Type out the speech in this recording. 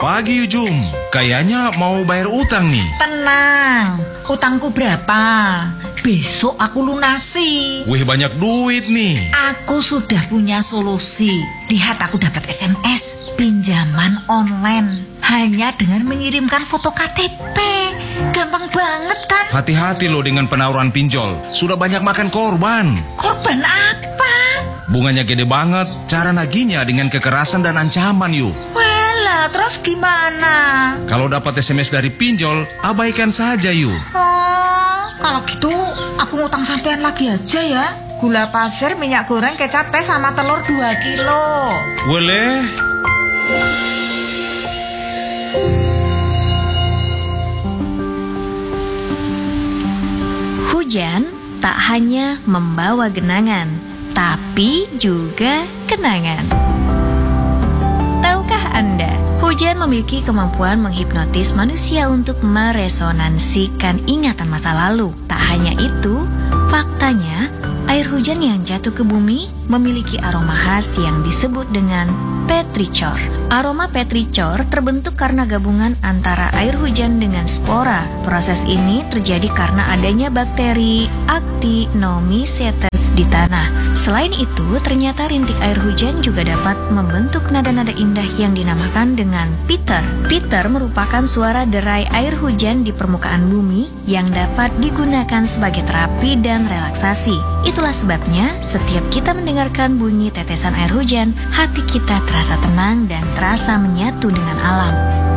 pagi, Jum. Kayaknya mau bayar utang nih. Tenang, utangku berapa? Besok aku lunasi. Wih, banyak duit nih. Aku sudah punya solusi. Lihat, aku dapat SMS pinjaman online hanya dengan mengirimkan foto KTP. Gampang banget kan? Hati-hati loh dengan penawaran pinjol. Sudah banyak makan korban. Korban apa? Bunganya gede banget. Cara nagihnya dengan kekerasan dan ancaman, yuk. Walah, terus gimana? Kalau dapat SMS dari pinjol, abaikan saja, yuk. Oh, kalau gitu aku ngutang sampean lagi aja ya. Gula pasir, minyak goreng, kecap teh sama telur 2 kilo. Boleh? Hujan tak hanya membawa genangan, tapi juga kenangan. Tahukah Anda, hujan memiliki kemampuan menghipnotis manusia untuk meresonansikan ingatan masa lalu. Tak hanya itu, faktanya, air hujan yang jatuh ke bumi memiliki aroma khas yang disebut dengan petrichor. Aroma petrichor terbentuk karena gabungan antara air hujan dengan spora. Proses ini terjadi karena adanya bakteri Actinomycetes di tanah. Selain itu, ternyata rintik air hujan juga dapat membentuk nada-nada indah yang dinamakan dengan pitter. Pitter merupakan suara derai air hujan di permukaan bumi yang dapat digunakan sebagai terapi dan relaksasi. Itulah sebabnya setiap kita mendengarkan bunyi tetesan air hujan, hati kita terasa tenang dan terasa menyatu dengan alam.